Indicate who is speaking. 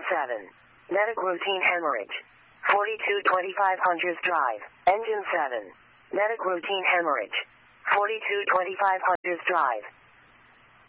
Speaker 1: 7. Medic routine hemorrhage. 4225 Hunters Drive. Engine 7. Medic routine hemorrhage. 4225 Hunters Drive.